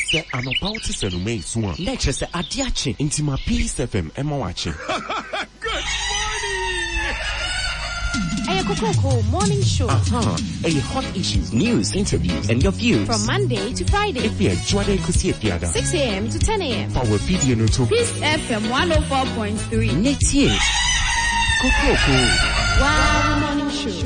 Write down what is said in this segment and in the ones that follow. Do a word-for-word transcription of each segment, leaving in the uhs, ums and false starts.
se anopa uti se no me suan. Lecture se adiache. Intima Peace F M ema wache. Good morning! A Coco Morning Show. Uh-huh. A hot issues, news, interviews, and your views. From Monday to Friday. If you enjoy the Kusi Piada. six a.m. to ten a.m. Power video no to. Peace F M one oh four point three. Next year. Coco. Wow, Morning Show.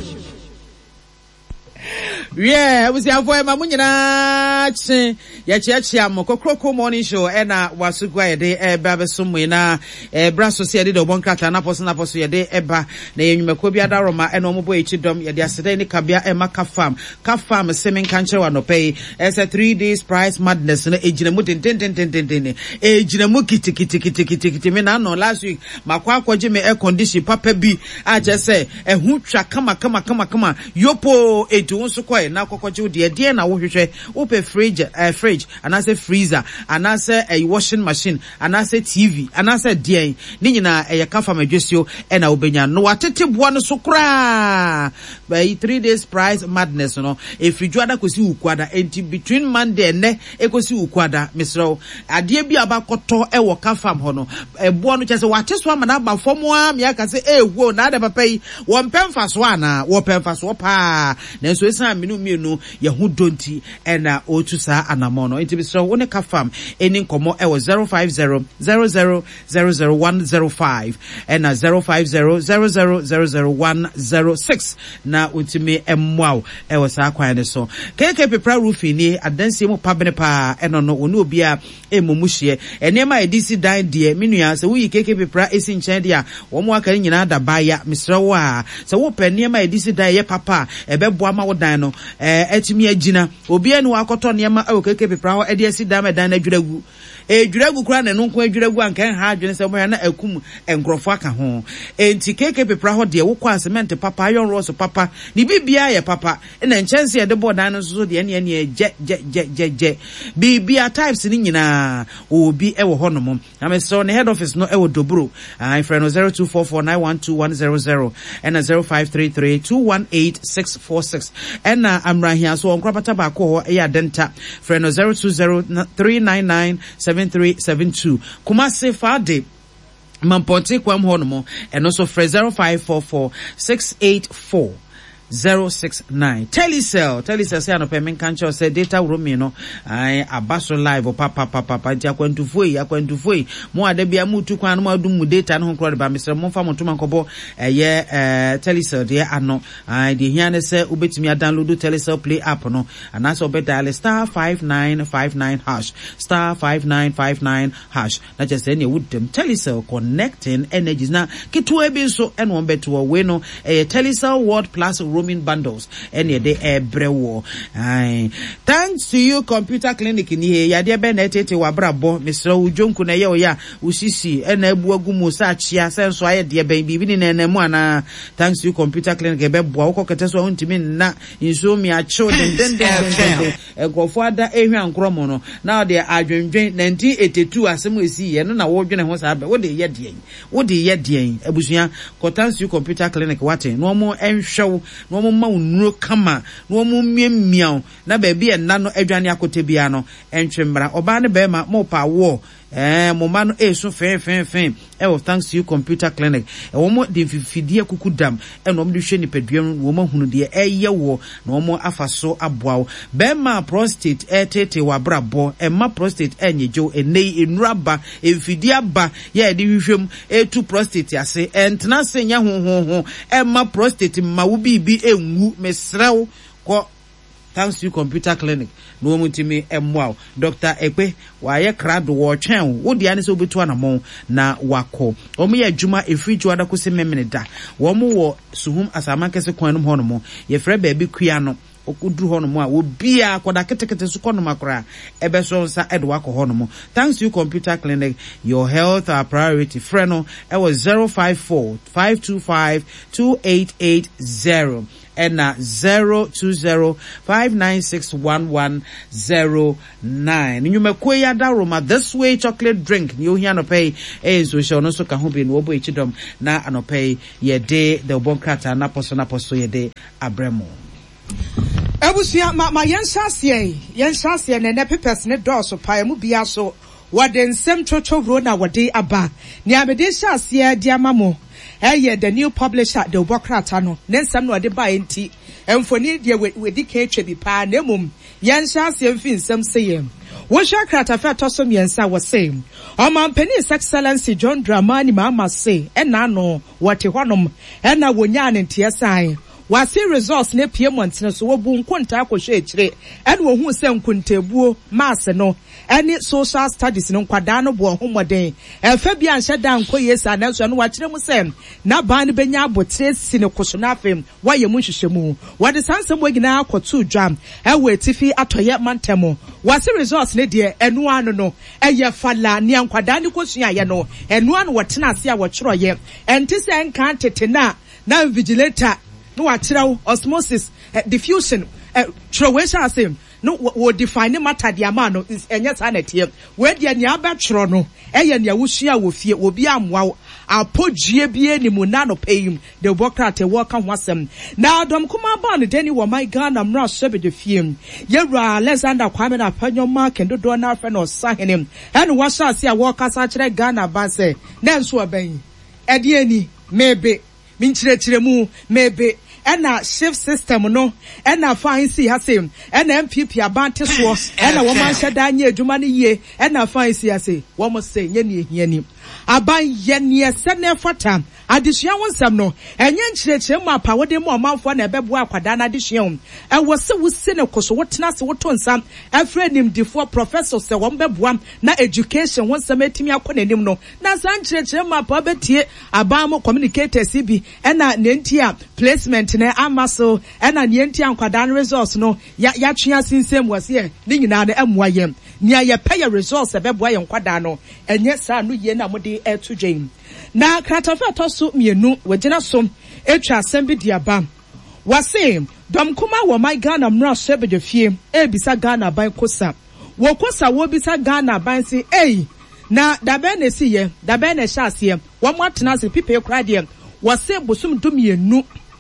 Yeah, we see how far my money na chi ya chi chi am Kokoko Morning Show e na wasugwa ye de e ba be so mu na e bra so se de do bon krata na poso na poso ye de e ba na yenwumako bia da roma e no mo boy chi dom ye de asede ni kabia e maka farm ka farm semen kanche wa no pay e say three days price madness na ejina mu den den den den den ejina mu kiti kiti kiti kiti kiti me na no last week makwa akwaje me air condition papa bi a je say e hu twa kama kama kama kama yopo edu nso kwa na kokoje de de na wo hwehwe wo pe fridge uh, fridge and as a freezer and as a washing machine and as a T V and as a de ni nyina e ka fa madwesio e na obenya no watete boa no so kra by three days price madness no e fridge ada kosi ukwada enti between Monday ne e kosi ukwada misro ade bi abakoto e wo ka fam ho no e boa no chese wate so amana ba fom a me aka se e wo na ada papa yi wo mpemfa so ana wo pemfa so pa na so esa minu mienu ye hu donti ena otu sa anamono enti bi so woni ka fam eni nkomo e wo zero five zero zero zero zero zero one zero five ena zero five zero zero zero zero zero one zero six na utimi emwa e wo sa kwan ne so keke pepra rufi ni adansi mu pabene pa eno no oni obi a emomuhye enema edisi dan de menua se wi keke pepra esi nchen dia wo mu aka nyina da baya misrewo a se wo pe enema edisi dan ye papa ebeboa ma wo dan no eh etimi agina obi anu akoto nema awo keke pepra ho ede esi dan dan na dwuragu e dwuragu kura ne no nko dwuragu ankan ha adwene se mo ya na akum enkrofo aka ho enti keke pepra ho de wo kwa cement papa ayon roso papa ni bibia ye papa na nchense ye de bodan no so de ne ne je je je je je bibia types ni nyina obi e wo ho no mo na me so ne head office no e wo Dobro I friend zero two four four nine one two one zero zero and zero five three three two one eight six four six and amra hia so onkrapata ba ko ho e ya denta friend zero two zero three nine nine seven three seven two Kumase Fade Mamponte kwam ho no mo and also friend zero five four four six eight four zero six nine Telecel Telecel say no payment cancho say data roaming no ai abaso live papa papa papa ntia kwantu foi akwantu foi mo ade bia mu tu kwan no adum mu data no kro de ba misre mo fa mo to mankobo eye eh Telecel de ano ai de hia ne say ubetimi download Telecel play app no ana so be dial star five nine five nine hash star five nine five nine hash na just any would them Telecel connecting energies na kitu e bi so eno beto we no eh Telecel World Plus roaming bundles any day ebrewo ai thanks to you computer clinic ni he ya de be na tete wa brabo misra ujonku na ye oya usisi ena ebu agumu sa chia senso aye de be bibi ni na mu ana thanks to you computer clinic e be boa wo kete so ntimi na inso mi a children den den den egofo ada ehwe ankromo no na de adwendwen nineteen eighty-two asem esi ye no na wo dwene ho sa be wo de ye de wo de ye de abusua thanks to you computer clinic wate no mo enhwew no mo ma unuro kama no mo miamiao na ba bi enna no adwane akote bia no entwembra oba ne be ma mo pa wo eh mo ma no esu fen fen fen e wo thanks to you computer clinic e wo mo de fifidie kukudam e no mo de hwe nipaduam wo mo hunu de eye wo no mo afaso aboawo be ma prostate e tete wa brabo e ma prostate enyejo enei enuraba e fidie aba ye de hwehwem e tu prostate ase entna senya ho ho ho e ma prostate ma wo bibi enwu mesrew ko thanks to you computer clinic no mutimi emwa Doctor Ekpe wa ye krado wo twen wo dia ne so betu anamon na wako omo ye adwuma efrijo ada ko se memene da wo mo wo suhum asama kese kwan no ho no mo ye frɛ ba bi kua no okudru ho no mo a wo bia akoda ketekete so kono makora ebe so nsa edo wako ho no mo thanks to you computer clinic your health our priority frɛ no e was zero five four five two five two eight eight zero and uh, zero two zero five nine six one one zero nine. You may quay da Roma this way chocolate drink. You hear no pay eh so shall no so can be no boy chidom na ano pay ye day the bon krata na poso na poso ye day abremo. Ebusia ma ma yensasie yensasie ne ne pepes ne dɔɔso pa emu bia so wɔde nsɛm twotworo na wɔde aba ne amede hyasie de amamo ɛyɛ the new publisher de obokrata no ne nsɛm na wɔde ba enti emfoni de wedi ka etwa bi pa na emum yensasie mfi nsɛm seyem Wosha krata fe toso miensa was same. Omampeni His Excellency John Dramani Mahama say, ena no, wati honom, ena wonyan in tiasai. Wasi results ne piemont na so wobu nkonta akwohwe ekire ene wo hu se nkontabuo mass no ene social studies no kwada no bo homoden efa bia nhye da nko yesa na so no wakire mu se na ban benya abotre si ne koso na afem waye mu hwehwemu wade sansem wagina akoto dwam ewe tifi atoye mantemo wasi results ne de enu anu no eye fala ne nkwada ne kosua ye no enu anu wotena ase a wo kyoroye enti se nka tete na na vigilator no achiraw osmosis uh, diffusion uh, trowesha asem no wo define matter dia ma no enye sa na tie we dia nia ba twro no eye nia wusua wo fie obi amwa apodue bie ni mu na no payim the bureaucrat e work kan wasem na dom kuma ba no deni wo my Ghana mra sobe de fie yewra Alexander Kwame na panyo mark ndo do na afa no sahenem ene wo sha ase a wo kasa kire Ghana ba se na nso aban e die ni mebe minchirechiremu mebe ena shift system no ena fine see hase ena M P P abante so ena wo man hyeda anya adwuma ne yie ena fine see hase wo mo say nye ne ehia ni aban ye ne se ne fata adesua wonsam no enye nchirechire mu apa wode mu omanfo na ebebo akwada na adesua um e wo se wo se ne koso wo tena se wo to nsam afre nim difo professor se wo mbeboam na education wonsam etimi akonanim no na san nchirechire mu apa betie aban mo communicators bi ena ne ntia placement ne amaso ena ne ntia akwada na results no ya ya twea sinsem wase ne nyina na emwa yem nia ye pay results ebebo ye nkwada no enye sa no ye na mode etu dwen na kratafa toso mienu wagina som etwa assemble diaba wase dom kuma wo my Ghana mra shebe de fie e bisa Ghana ban kosa wo kosa wo bisa Ghana ban si ei na dabe na si ye dabe na sha ase wo mo atena se pipe kra de wase bosum dum mienu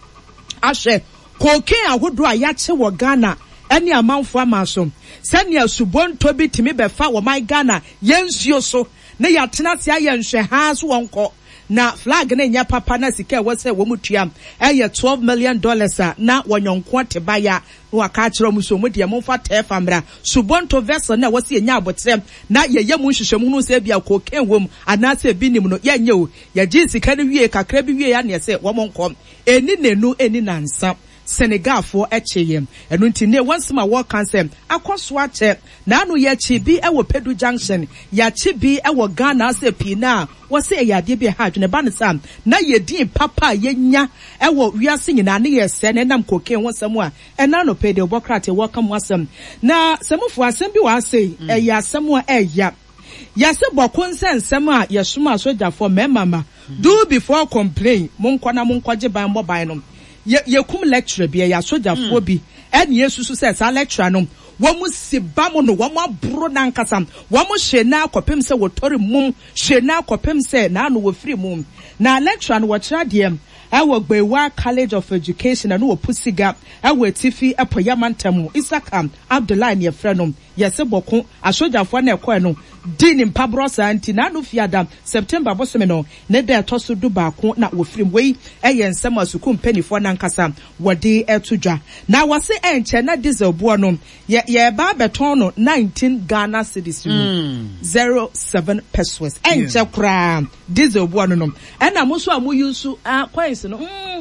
ahwe koke ahodo a yache wo Ghana eni amanfo amaso senia subonto bi timi befa wo my Ghana yensuo so na yatena se ayenhwe ha so wonko na flag na nya papa na sika wo se wo mutua eye twelve million dollars na wonyonko tebaya wa ka kire mu so mu de mo fa tefa mra subonto vessel na wo se nya abotre na yeye mu hwehwemu no se bia koken wom ana se binim no ye nye o ye gi sika ne wie kakra bi wie ya na se wo monko eni nenu eni nansa Senegal for Echeyem and Untine once my work cancel akoso ache na anu ye chi bi e wo Pedu Junction ya chi bi e wo Ghana se pina wo se ya de bi ha dwene ba ne sam na ye din papa ye nya e wo wiase nyina ne ye se na nam koken wo sam a e na no pe de obokrate wo kam wasam na samufo asem bi wa se e ya asem a e ya ya se bokon sensem a ye soma soja for memama do before complain monkwa na monkwaje ban bo ban no ye ye kum lecturer bi ya soja fo bi ene yesusu se sa lecturer no wo mu siba mo no wo mu abro na nkasam wo mu hwe na akopem se wo tori mum hwe na akopem se na no wo free mum na lecturer no wo kira de awo gbewa College of Education na no wo pusiga awo tifi epoyamantamu Isaka Abdullahi ne frenom yese boko asojafo na ekọ no din mpabrosa anti na no fiada September bosome no ne da toso du baako na wo firim wei eye nsem asuku mpanifo na nkasa wode etudwa na wase enche na diesel buo no ye ye ba beton no nineteen Ghana cedis mm. zero seven pesos enche yeah. Kra diesel buo no no ena mo so amu yusu a coins no mm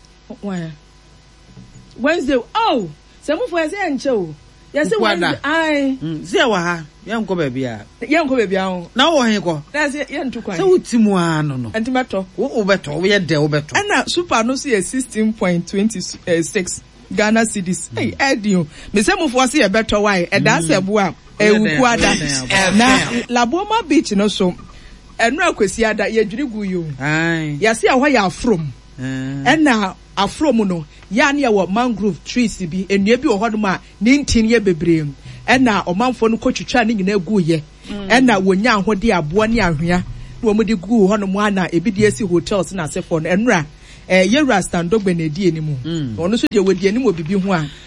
why Wednesday oh semu for ese enche o yes Wednesday ai zia wa ha yanko baby a yanko baby a na wo hen ko that's it yantu kwan se utimu ano no entimeto wo beto wo ye de wo beto na super no see sixteen point two six Ghana cedis hey edio me se mu for see e beto why e da se bo a e wuku ada na Laboma beach no so enu akwesi ada ye dwiri gu yo ai ya se ahwa ya from ena afrom no ya na wo mangrove trees bi enua bi wo hodom a ne ntin ye bebree ena omanfo no kotwitwa ne nyina gu ye ena wonya ahode abo ne ahwea wo mo de gu hodom ana ebi de esi hotels na sefo no enura eh yewra standogbe na die ni mu ono so de wodi ani mo bibi ho a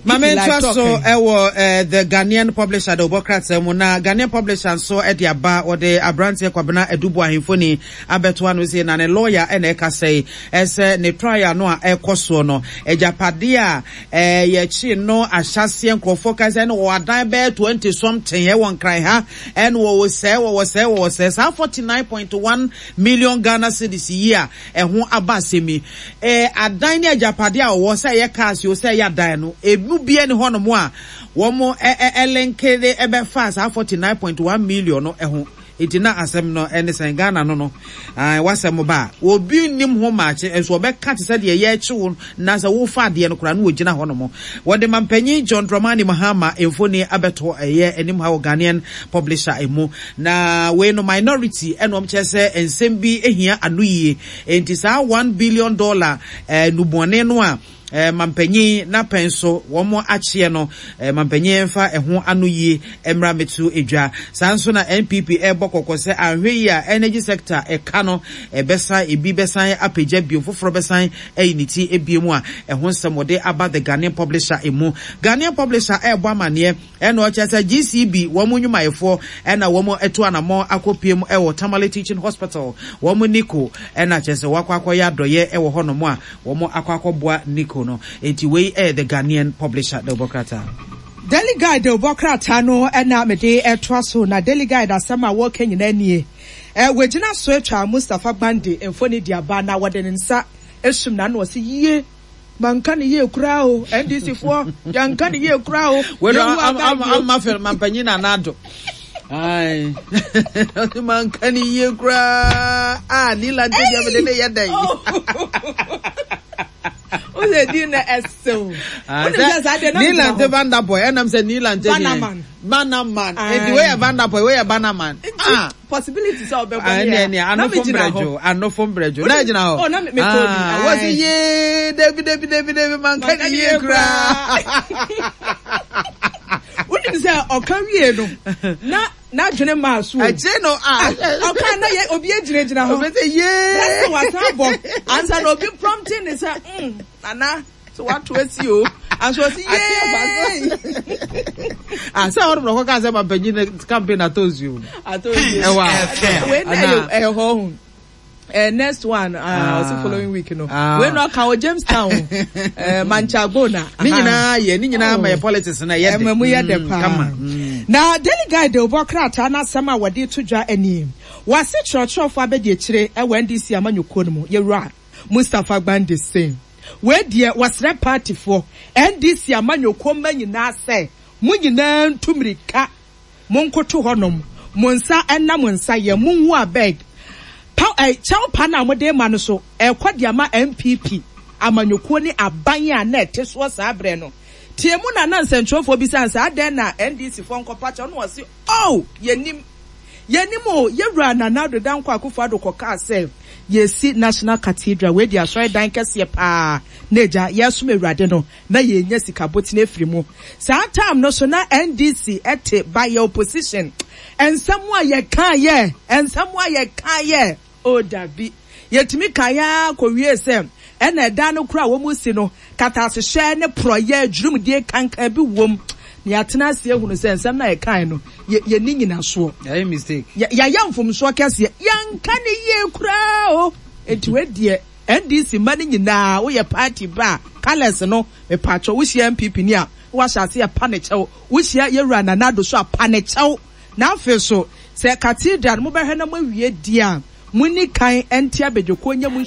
Mamento so ewo the Ghanaian publisher the Obokrata mu na Ghanaian publisher so e de aba or the Abrante Kwabena Edubu ahemfoni abeto no say na ne lawyer e na e ka say ese ne trial no a e koso no ejapade a eh ye chi no ahyase nkrofo ka say no wadan be twenty something e won kran ha en wo wo say wo wo say wo say forty-nine point one million Ghana cedis year e ho abasemi eh adan ne ejapade a wo say ye ka say o say ya dan no ebu bia ne hono mo a wo mo elenkede ebe fast forty-nine point one million no e ho itina asem no ene sen Ghana no no ah wasem ba obi nim ho maache enso obeka te se de ye eche na se wo fa de no kura no ogina ho no mo wode mampanyi John Dramani Mahama emfoni abeto eye enim ha Ghanaian publisher emu na we no minority eno mche se ensem bi ehia anuye enti sa one billion dollar eh nubone no a eh mampanyi na penso womo achie no eh mampanyi enfa eho anoyie emra metu edwa sanso na N P P e bokoko se ahwe ya energy sector e ka no e besa ebi besan apagya bio foforo besan einiti ebiemu a eho nsɛmode aba the Ghanaian publisher emu Ghanaian publisher e bo amane e no chese G C B womo nyumayefo e na womo eto anamo akopiem e wo Tamale Teaching Hospital womo Nico e na chese wakwakọ ya doye e wo honomo a womo akwakọboa Nico no eti we eh the Ghanaian publisher the Obokrata Daily Guide the Obokrata no ena mede etwa so na Daily Guide asema wo kanyina nie eh wegina so etwa Mustafa Bande emfoni diaba na wode nsa esum na no se yie manka ne ye kura o N D C fo yanka ne ye kura o we am am am mafel mampanyi na nado ai manka ne ye kura ah ni lante dia me ne ye dai Ose di na eso. Nilante Vanderboy, and I'm saying Nilante Banaman. Banaman. And the way a Vanderboy, way a Banaman. Ah, possibilities are better. I know from Brejo. I know from Brejo. Now, oh, not me. I was a ye, David, David, David, David, man, can you cry? What did you say? Oh, come here, no. Na na jene masu. I say no. Ah, okay, na ye obi ejire jina ho. I say yeah. That's what abo. Answer no be prompting is say, mm, nana. So what to see you? And so say yeah. Ah, say what no ka say ma penyi campaign atos you. Atos you. E wa. When e ho. Uh, next one, uh, ah. also following week, you know. Ah. We're not count Jamestown, uh, Manchagona. Nina, ye, Nina, my politics, and I am the come. Now, Daily Guide, the Obokrata, na sama wadi tuja eni. Was it church of Abedi Chile, and when this Yamanu Kono, you're right. Mustafa Bande same. Where dear was that party for? And this Yamanu Komen, you now say, Munyan Tumrika, Monko to Honum, Monsa and Namonsa, ye Munwa beg. Pau eh chow pana mo de ma so e kwade ama N P P amanyoko ni abanya na teso sabre no tie mu na na nsentwofo bi san sa den na N D C fo nkopa cha no wose oh yenim yenim o yewura na na do dan kwa akufo ado koka se yesi National Cathedral we dia so dan kese pa neja yeso mewurade no na yenya sika botine afiri mu sa time no so na N D C ete by your opposition and someone ye kan ye and someone ye kan ye o dabi yetimi kaya kowie sem ena da no kura wo mu si no kata ahye ne proye adwurum die kankan bi wom ne atena se ehunu se nsem na ye kan no ye ni nyina so ya mistake ya ya yamfom so kese yanka ne ye kura o etwe die N D C mani nyina wo ye party ba colors no me patcho wo hia N P P ni a wo hyase ye panechew wo hia ye rura na nado so a panechew na afi so se cathedral mo behwe na mo wie dia muni kan entia bedwoko nya